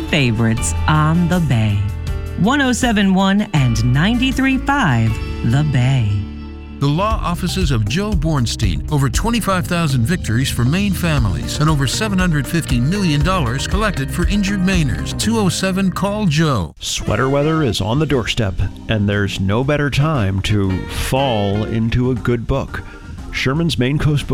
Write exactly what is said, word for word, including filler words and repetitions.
favorites on the Bay. one oh seven point one and ninety-three point five The Bay. The law offices of Joe Bornstein. Over twenty-five thousand victories for Maine families and over seven hundred fifty million dollars collected for injured Mainers. two oh seven call Joe. Sweater weather is on the doorstep, and there's no better time to fall into a good book. Sherman's Maine Coast Book